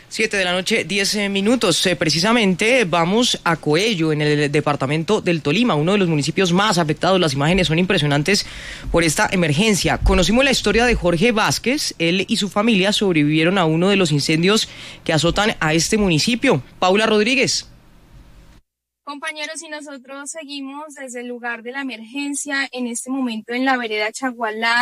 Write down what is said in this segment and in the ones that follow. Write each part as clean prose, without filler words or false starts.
7 de la noche, 10 minutos. Precisamente vamos a Coello, en el departamento del Tolima, uno de los municipios más afectados. Las imágenes son impresionantes por esta emergencia. Conocimos la historia de Jorge Vázquez. Él y su familia sobrevivieron a uno de los incendios que azotan a este municipio. Paula Rodríguez. Compañeros, y nosotros seguimos desde el lugar de la emergencia, en este momento en la vereda Chagualá,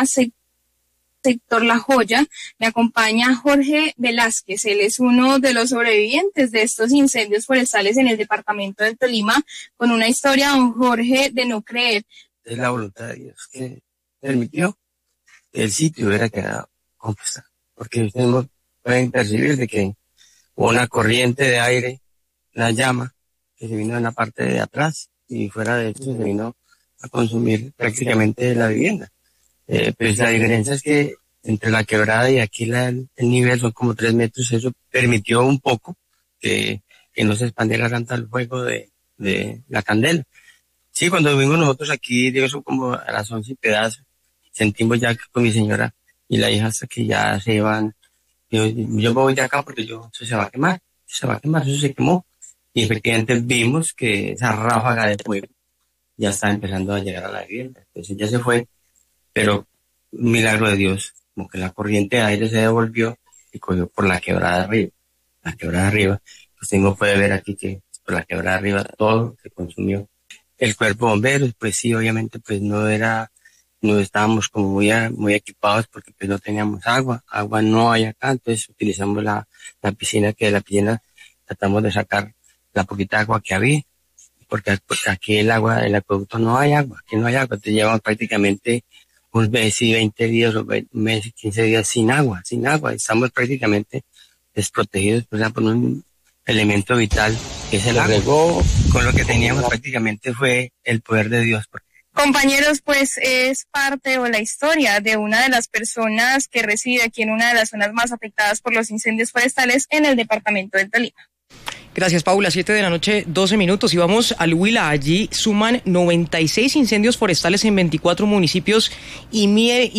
sector La Joya. Me acompaña Jorge Velázquez. Él es uno de los sobrevivientes de estos incendios forestales en el departamento del Tolima, con una historia, don Jorge, de no creer. Es la voluntad de Dios que permitió que el sitio hubiera quedado como está, porque ustedes pueden percibir de que hubo una corriente de aire, una llama que se vino en la parte de atrás y fuera de esto se vino a consumir prácticamente la vivienda. Pues la diferencia es que entre la quebrada y aquí el nivel son como 3 metros. Eso permitió un poco que no se expandiera tanto el fuego de la candela. Sí, cuando vimos nosotros aquí, digo, son como a las 11 pedazos, sentimos ya con mi señora y la hija hasta que ya se iban. Yo me voy de acá porque eso se va a quemar, eso se quemó. Y efectivamente vimos que esa ráfaga de fuego ya está empezando a llegar a la vivienda. Entonces ya se fue, pero un milagro de Dios, como que la corriente de aire se devolvió y cogió por la quebrada arriba. La quebrada arriba, pues uno puede ver aquí que por la quebrada arriba todo se consumió. El cuerpo de bomberos, pues sí, obviamente pues no estábamos como muy equipados porque pues no teníamos agua no hay acá, entonces utilizamos la piscina, que de la piscina tratamos de sacar la poquita agua que había, porque aquí el acueducto no hay agua, entonces llevamos prácticamente un mes y 20 días o un mes y 15 días sin agua, estamos prácticamente desprotegidos por un elemento vital que se le regó. Con lo que teníamos prácticamente fue el poder de Dios. Compañeros, pues es parte o la historia de una de las personas que reside aquí en una de las zonas más afectadas por los incendios forestales en el departamento del Tolima. Gracias, Paula. 7 de la noche, 12 minutos. Y vamos al Huila. Allí suman 96 incendios forestales en 24 municipios y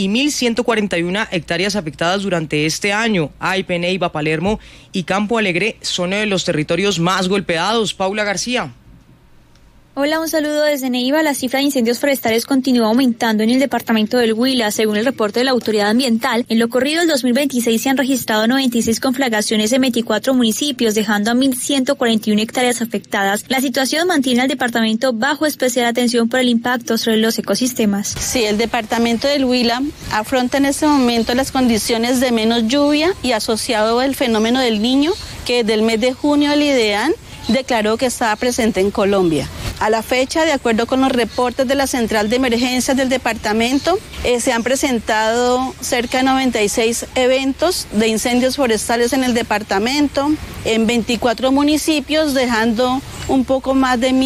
1.141 hectáreas afectadas durante este año. Aipe, Neiva, Palermo y Campo Alegre son los territorios más golpeados. Paula García. Hola, un saludo desde Neiva. La cifra de incendios forestales continúa aumentando en el departamento del Huila. Según el reporte de la Autoridad Ambiental, en lo corrido del 2026 se han registrado 96 conflagraciones en 24 municipios, dejando a 1.141 hectáreas afectadas. La situación mantiene al departamento bajo especial atención por el impacto sobre los ecosistemas. Sí, el departamento del Huila afronta en este momento las condiciones de menos lluvia y asociado al fenómeno del Niño, que desde el mes de junio el IDEAN declaró que estaba presente en Colombia. A la fecha, de acuerdo con los reportes de la Central de Emergencias del departamento, se han presentado cerca de 96 eventos de incendios forestales en el departamento, en 24 municipios, dejando un poco más de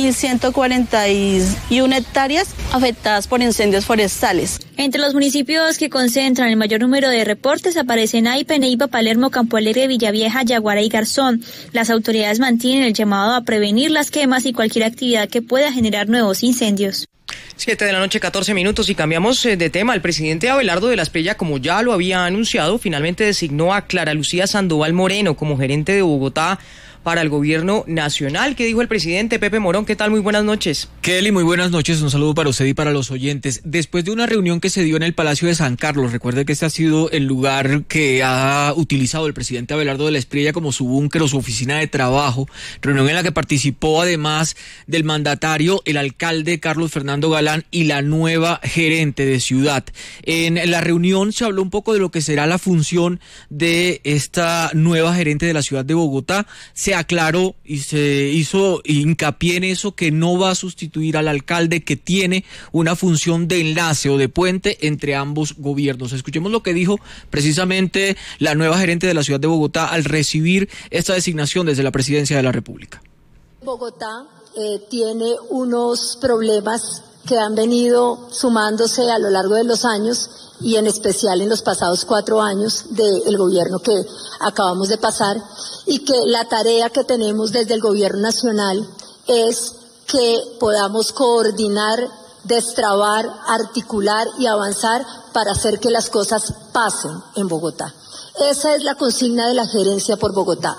1.141 hectáreas afectadas por incendios forestales. Entre los municipios que concentran el mayor número de reportes aparecen Aipe, Neiva, Palermo, Campo Alegre, Villavieja, Yaguara y Garzón. Las autoridades mantienen el llamado a prevenir las quemas y cualquier actividad que pueda generar nuevos incendios. 7 de la noche, 14 minutos, y cambiamos de tema. El presidente Abelardo de la Espriella, como ya lo había anunciado, finalmente designó a Clara Lucía Sandoval Moreno como gerente de Bogotá para el gobierno nacional. ¿Qué dijo el presidente? Pepe Morón, ¿qué tal? Muy buenas noches. Kelly, muy buenas noches. Un saludo para usted y para los oyentes. Después de una reunión que se dio en el Palacio de San Carlos, recuerde que este ha sido el lugar que ha utilizado el presidente Abelardo de la Espriella como su búnker o su oficina de trabajo, reunión en la que participó además del mandatario, el alcalde Carlos Fernando Galán y la nueva gerente de ciudad. En la reunión se habló un poco de lo que será la función de esta nueva gerente de la ciudad de Bogotá. Se aclaró y se hizo hincapié en eso, que no va a sustituir al alcalde, que tiene una función de enlace o de puente entre ambos gobiernos. Escuchemos lo que dijo precisamente la nueva gerente de la ciudad de Bogotá al recibir esta designación desde la presidencia de la República. Bogotá tiene unos problemas que han venido sumándose a lo largo de los años y en especial en los pasados 4 años del gobierno que acabamos de pasar, y que la tarea que tenemos desde el gobierno nacional es que podamos coordinar, destrabar, articular y avanzar para hacer que las cosas pasen en Bogotá. Esa es la consigna de la gerencia por Bogotá.